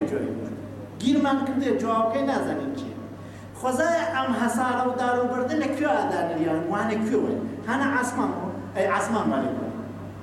جوایی گیرمان کرده جوابکەی نازانین چیە خۆزایە ئەم هەسارە و داروبەردە لەکوێ ئادانریان وانە کوێوە هەنە عاسمان ئەی عاسمان وانە کوێ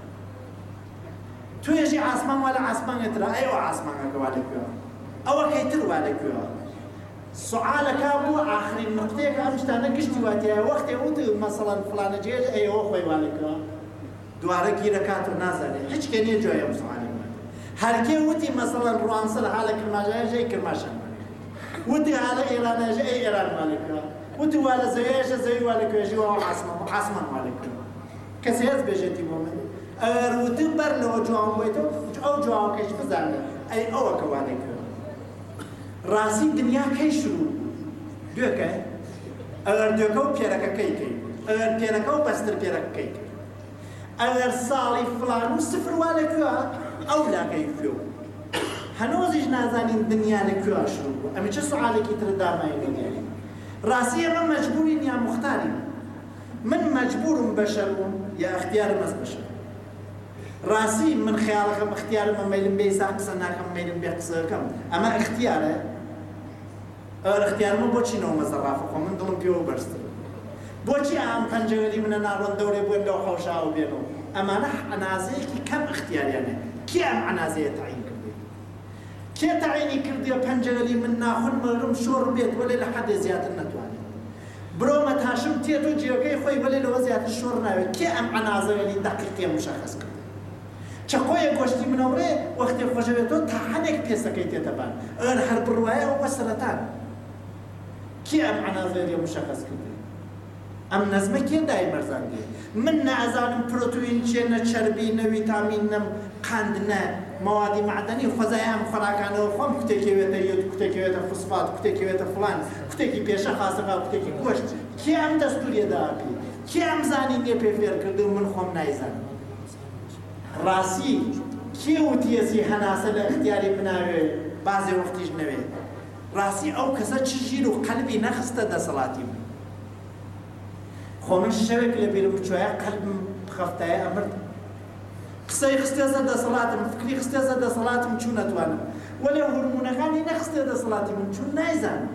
توێژی عاسمان وا لە عاسمانێترا ئەیوە عاسمانەکە وا لەکوێوە ئەوە کەیتر وا لەکوێوە سوعالەکە بوو ئاخرین نقطەیەکە ئەم شتانە گشتی واتیایە وەختێ وت مەسەڵەن فڵانە جێژ ئەیەوە خۆی وا لەکوێوە دوارە گیرەکاتر نازانێت هیچ کە نییە جوای ئەم سوعالێ هەرکێ وتی مەسەڵەن ڕوانسەر هالە کرماژایە ژەی کرماشە وتی هالە ئێرانەژە ئەی ئێران وا لەکوێوە وتی وا لە زەویەژە زەوی وا لەکوێژی وا عاسمان وا لەکوێوە کەسی هەست بێژێتی بۆ من ئەگەر وتی بەر لەوە جوان بۆیتەوە ئەو جوانکەش بزانێت ئەی ئەوەکە وا لەکوێوە ڕاستی دنیا کەی شروع دوێکە ئەگەر دوێکە و پێرەکەکەی کەی ئەگەر پێرەکە و بەستر پێرەکەکەی ئەگەر ساڵی فڵان و سفر وا لەکوێوە ئەو لاکەی کوێوە هەنۆزیش نازانین دنیا لەکوێوە شروع بوو ئەمە چه سوعالێکی تر دامایی دنیای ڕاستی ئەمە مەجبورین یا مختارین من مەجبورم بەشەر بووم یا اختیارم ئەس بەشەر ڕاستی من خەیاڵەکەم اختیارمە مەیلم بێ ئیسا قسە ناکەم مەیلم بێ قسە بکەم ئەمە اختیارە ئەوە اختیارمە بۆچی نەوە مەزەڕافە خۆ من دڵم پێوە بەرزتر بۆچی ئەم پەنجەوەری منە ناڕۆن دەورێ بووێن لەو خەوشاوە بێنەوە ئەمانە عنازەیەکی کەم اختیاریانە کێ ئەم عنازەیە تعیین کردی کێ تعیینی کردیە پەنجەوەری من ناخۆن مەرم شۆڕ بێت وەلێ لە حەدێ زیاتر نەتوانێت برۆمە تاشم تێت و جێگەی خۆی وەلێ لەوە زیاتر شۆڕ ناوێت کێ ئەم عنازەوەری دەقیقیە مشەخەس کرد چەقۆیە گۆشتی منەوڕێ وەختی خۆشەوێتەوە تا هەنێک پێسەکەی تێتەبان ئەگەر هەر بڕوایە ئەو بە سەرەتان کێ ئەم عنازەوەریە مشەخەس کردی ئەم نەزمە کێ دای بەرزاندی من نەئەزانم پرۆتوین چیە نە چەربی نە ڤیتامین نە قەند نە مەوادی معدەنی خۆزایە ئەم خۆراکانەوە خۆم کوتێکێوێتە یۆد کوتێکێوێتە فوسفات کوتێکێوێتە فڵان کوتێکی پێشە خاسەقا کوتێکی گۆشت کێ ئەم دەستوریە داپی کێ ئەم زانینیە پێ فێر کردی و من خۆم نایزانم ڕاستی کێ وتیەسی هەناسە لە اختیاری بناوێ بازێ وەختیش نەوێ ڕاستی ئەو کەسە چ ژیر و قەلبی نەخستە دەسەڵاتی من خۆ من شەوێک لە بیرم بچوایە قەلبم خەفتایە ئەمرد قسەی خستێزە دەسەڵاتم فکری خستێزە دەسەڵاتم چوو نەتوانم وەلێ هورمونەکانی نەخستێ دەسەڵاتی من چوو نایزانم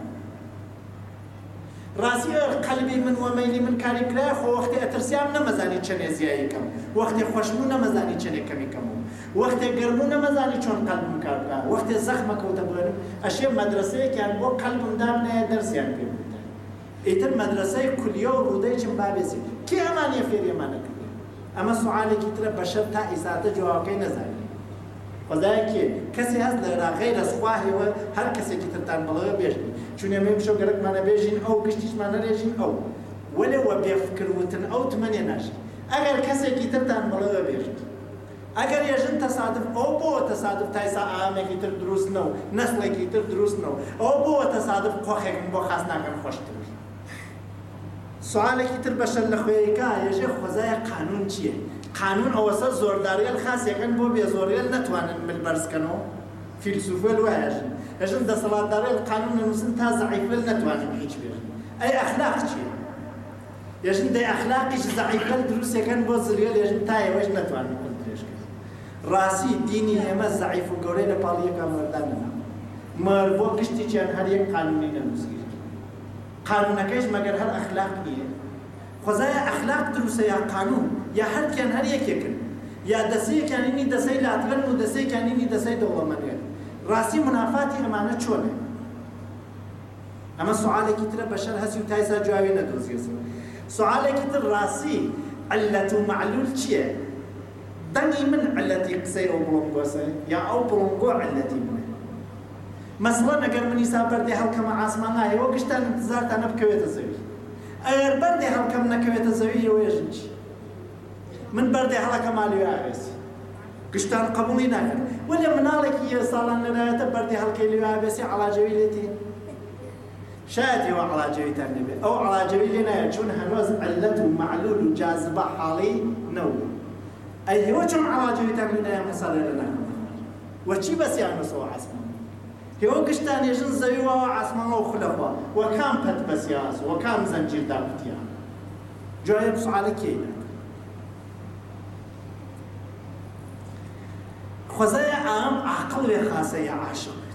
ڕاستی قەلبی من و مەیلی من کاری کرایە خۆ وەختی ئەترسیام نەمەزانی چەنێ زیایی کەم وەختی خۆشبوو نەمەزانی چەنێ کەمی کەمم وەختی گەرمبوو نەمەزانی چۆن قەلبم کار بکا وەختی زەخمە کەوتە بوێنم ئەشێ مەدرسەیەکیان بۆ قەلبم دابنایە دەرسیان پێ بووتە ئیتر مەدرسەی کولیە و ڕوودەیچم بابێزی کێ ئەمانیە فێریەمانە کردی ئەمە سوعالێکی ترە بەشەر تا ئیساتە جوابەکەی نەزانی خۆزایە کێ کەسی هەست لە غەیرە سخواهەوە هەر کەسێکی ترتان بەڵەوە بێژنی چونێ مێ بشە گەرەکمانە بێژین ئەو گشتیشمانە رێژین ئەو وەلێ وە بێفکروتن ئەو تمەنێ ناشی ئەگەر کەسێکی ترتان بەڵەوە بێژن ئەگەر ێژن تەسادف ئەو بۆ تەسادف تایسا ئامێکی تر دروست نەو نەسڵێکی تر دروست نەو ئەو بۆ تەسادف خۆخێکم بۆ خاست ناکەن خۆشتر سوالێکی تر بەشەر لە خوێیەکە ێژێ خۆزایە قانون چییە قانون ئەوەسە زۆرداریە خاسیەکەن بۆ بێزۆریە نەتوانن ملبەرزکەنەوە فیلسوفە لوایەژن ێژن دەسەڵاتدارێ قانون نووسن تا زەعیفە نەتوانن هیچ بێژن ئەی ئەخلاق چییە ێژن دەی ئەخلاقیش زەعیفە دروستەکەن بۆ زریە لێژن تا ئێوەش نەتوانن درێژکەن ڕاستی دینی ئێمە زەعیف و گەورەی لە پاڵیەکە مەردانەنا مەر بۆ گشتییان هەر یەک قانونی نەنووسی قانونەکەیش مەگەر هەر ئەخلاق نییە خۆزایە ئەخلاق دروستە یا قانون یا هەرکیان هەر یەکێکن یا دەسەیەکیانینی دەسەی لاتگەن و دەسەیەکیانینی دەسەی دەوڵەمەندێن ڕاستی منافاتی ئەمانە چۆنە ئەمە سوعالێکی ترە بەشەر هەسی و تایسا جوابی نەدۆزیێتەوە سوعالێکی تر ڕاستی عەلەت و مەعلول چییە دەنگی من عەلەتی قسەی ئەو بڵۆنگۆسە یا ئەو بڵۆنگۆ عەلەتی منە مەسڵەن ئەگەر من ئیسا بەردێ هەڵکەمە ئاسمان نایەوە گشتان انتزارتانە بکەوێتە زەوی ئەگەر بەردێ هەڵکەم نەکەوێتە زەوی ئێوەیەژن چی من بەردێ هەڵەکەما لێوێ ئاوێسی گشتان قبوڵی ناکەن وەلێ مناڵێکی یە ساڵان لەدایەتە بەردێ هەڵکەی لێوێ ئاوێسی عەڵاجەوی لێتی شاید ئێوە عەڵاجەویتان نەبێت ئەو عەڵاجەوی لێ نایە چون هەنووز عەلەت و مەعلول و جازبە حاڵی نەبوو ئەی ئێوە چۆن عەڵاجەویتان لێ نایە هەسا لێرە ناکەن وەچی بەسییان بەسەوە عەسمان هێوە گشتان ێژن زەوی وەوە عەسمانەوە خولەخوا وەکام پەت بەسیاس وەکام زەنجیر دابتیان جوایە سوعالە کێیە خۆزایە ئام عاقڵ وێ خاسەیە عاشق